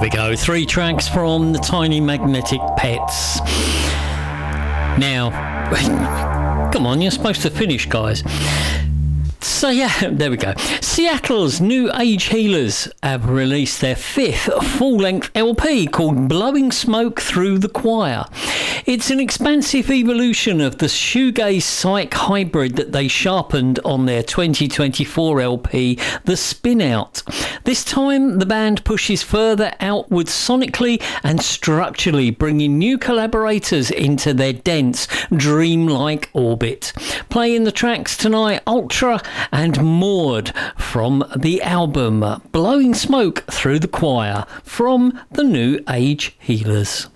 we go. 3 tracks from the Tiny Magnetic Pets. Now, come on, you're supposed to finish, guys. So yeah, there we go. Seattle's New Age Healers have released their 5th full-length LP called Blowing Smoke Through the Choir. It's an expansive evolution of the shoegaze psych hybrid that they sharpened on their 2024 LP, The Spin Out. This time, the band pushes further outwards sonically and structurally, bringing new collaborators into their dense, dreamlike orbit. Playing the tracks tonight, Ultra and Moored from the album Blowing Smoke Through the Choir from the New Age Healers.